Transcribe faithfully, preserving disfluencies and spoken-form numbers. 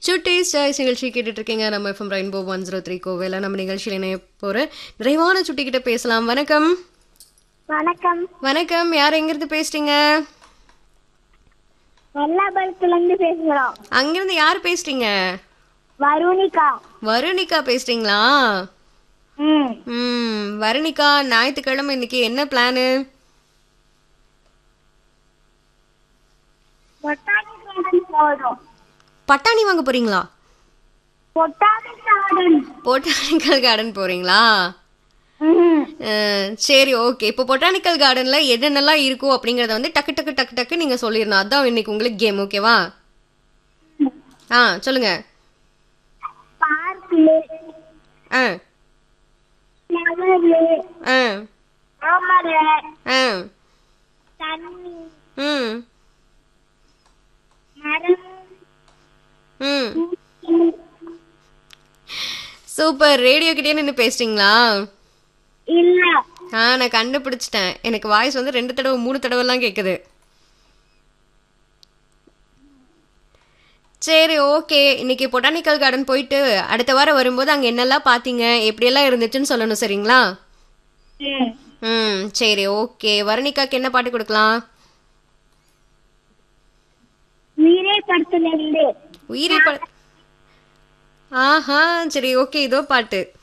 சுட்டீஸ் choice நிகழ்ச்சி கேட்டுட்டு இருக்கீங்க. நம்ம FM rainbow one zero three கோவையில் நம்ம நிகழ்ச்சியில் இணைய போற நிறைவான சுட்டி கிட்ட பேசலாம். வணக்கம். வணக்கம். வணக்கம். யார் எங்கிருந்து பேசுறீங்க? வெள்ளாபலத்துல இருந்து பேசுறோம். அங்கிருந்து யார் பேசுறீங்க? வருணிகா. வருணிகா பேசுறீங்களா? ம் ம் வருணிகா, ஞாயிற்றுக்கிழமை இன்னைக்கு என்ன பிளானு? பொட்டானி கார்டன் போறோம். பட்டாணி வாங்க போறீங்களா? Botany garden. பொட்டானிக்கல் கார்டன் போறீங்களா? ம் அஹ், சரி, ஓகே. இப்போ பொட்டானிக்கல் கார்டன்ல என்னென்னலாம் இருக்கும் அப்படிங்கறத வந்து டக்கு டக்கு டக்கு டக்கு நீங்க சொல்லிடணும். அதான் இன்னைக்கு உங்களுக்கு கேம். ஓகேவா? ஆ சொல்லுங்க. பார்க்கு, ஆ ஃப்ளவரு, ஆ தாமரை, ஆ தண்ணி, ம் மரம், ம் பூச்சி. சூப்பர். ரேடியோ கிட்டே நின்று பேசுறீங்களா? இல்ல. ஆ நான் கண்டுபிடிச்சிட்டேன். எனக்கு வாய்ஸ் வந்து ரெண்டு தடவை மூணு தடவைலாம் கேட்குது. சரி, ஓகே. இன்னைக்கு பொட்டானிக்கல் கார்டன் போயிட்டு அடுத்த வாரம் வரும்போது அங்கே என்னெல்லாம் பார்த்தீங்க, எப்படியெல்லாம் இருந்துச்சுன்னு சொல்லணும். சரிங்களா? ம் ம் சரி, ஓகே. வருணிகாக்கு என்ன பாட்டு கொடுக்கலாம்? உயிரே படத்துல இருந்து. உயிரை ப ஆஹா, சரி, ஓகே. இதோ பாட்டு.